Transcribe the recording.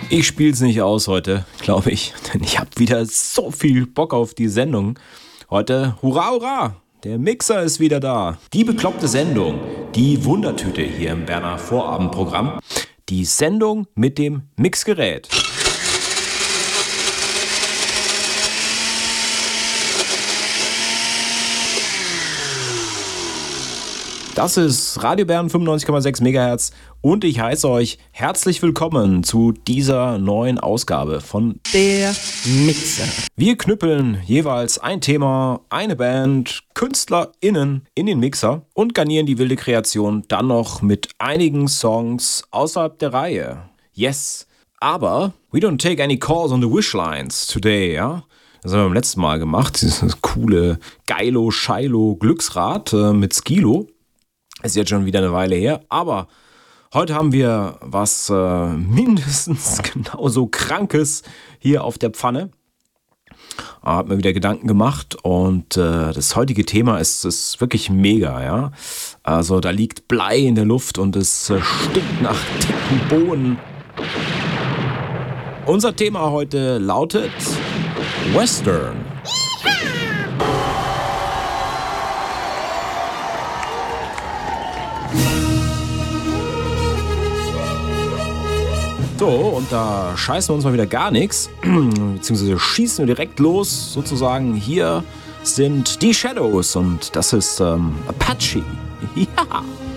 Ich spiel's nicht aus heute, glaube ich, denn ich habe wieder so viel Bock auf die Sendung. Heute, hurra, hurra, der Mixer ist wieder da. Die bekloppte Sendung, die Wundertüte hier im Berner Vorabendprogramm. Die Sendung mit dem Mixgerät. Das ist Radio Bern 95,6 MHz und ich heiße euch herzlich willkommen zu dieser neuen Ausgabe von Der Mixer. Wir knüppeln jeweils ein Thema, eine Band, KünstlerInnen in den Mixer und garnieren die wilde Kreation dann noch mit einigen Songs außerhalb der Reihe. Yes, aber we don't take any calls on the wishlines today, ja? Das haben wir beim letzten Mal gemacht, dieses coole Geilo-Scheilo-Glücksrad mit Skilo. Ist jetzt schon wieder eine Weile her, aber heute haben wir was mindestens genauso Krankes hier auf der Pfanne. Hab mir wieder Gedanken gemacht und das heutige Thema ist wirklich mega, ja. Also da liegt Blei in der Luft und es stinkt nach dicken Bohnen. Unser Thema heute lautet Western. So, und da scheißen wir uns mal wieder gar nichts, beziehungsweise schießen wir direkt los, sozusagen. Hier sind die Shadows und das ist Apache. Ja.